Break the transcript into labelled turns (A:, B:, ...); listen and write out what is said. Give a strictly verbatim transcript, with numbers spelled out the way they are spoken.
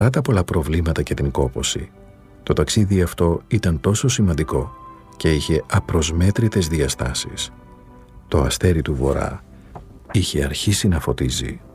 A: Παρά τα πολλά προβλήματα και την κόπωση, το ταξίδι αυτό ήταν τόσο σημαντικό και είχε απροσμέτρητες διαστάσεις. Το αστέρι του βορρά είχε αρχίσει να φωτίζει.